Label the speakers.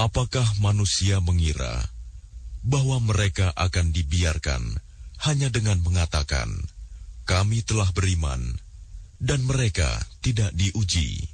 Speaker 1: Apakah manusia mengira bahwa mereka akan dibiarkan hanya dengan mengatakan, "Kami telah beriman," dan mereka tidak diuji?